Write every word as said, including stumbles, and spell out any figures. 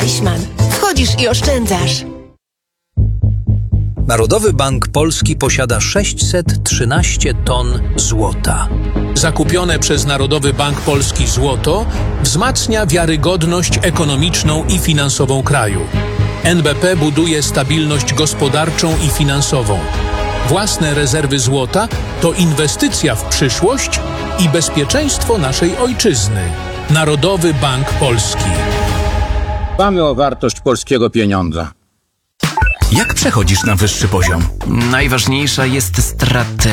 Deichmann. Wchodzisz i oszczędzasz. Narodowy Bank Polski posiada sześćset trzynaście ton złota. Zakupione przez Narodowy Bank Polski złoto wzmacnia wiarygodność ekonomiczną i finansową kraju. N B P buduje stabilność gospodarczą i finansową. Własne rezerwy złota to inwestycja w przyszłość i bezpieczeństwo naszej ojczyzny. Narodowy Bank Polski. Dbamy o wartość polskiego pieniądza. Jak przechodzisz na wyższy poziom? Najważniejsza jest strategia.